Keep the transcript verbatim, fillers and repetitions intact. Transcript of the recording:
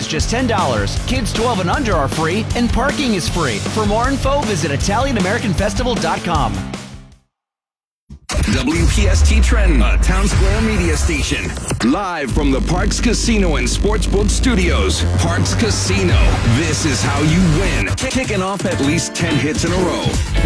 is just ten dollars. Kids twelve and under are free, and parking is free. For more info, visit Italian American Festival dot com. W P S T Trend, a Town Square media station. Live from the Parx Casino and Sportsbook Studios. Parx Casino. This is how you win. Kicking off at least ten hits in a row.